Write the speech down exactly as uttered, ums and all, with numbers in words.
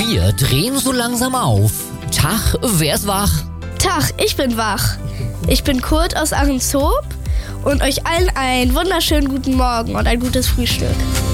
Wir drehen so langsam auf. Tag, wer ist wach? Tag, ich bin wach. Ich bin Kurt aus Ahrenshoop und euch allen einen wunderschönen guten Morgen und ein gutes Frühstück.